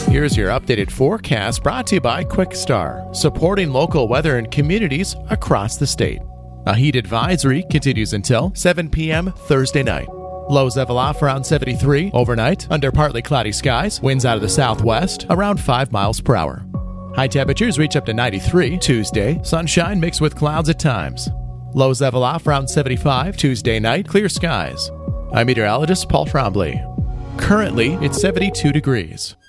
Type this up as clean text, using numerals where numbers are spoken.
Here's your updated forecast brought to you by QuickStar, supporting local weather and communities across the state. A heat advisory continues until 7 p.m. Thursday night. Lows level off around 73 overnight under partly cloudy skies, winds out of the southwest around 5 miles per hour. High temperatures reach up to 93 Tuesday, sunshine mixed with clouds at times. Lows level off around 75 Tuesday night, clear skies. I'm meteorologist Paul Trombley. Currently, it's 72 degrees.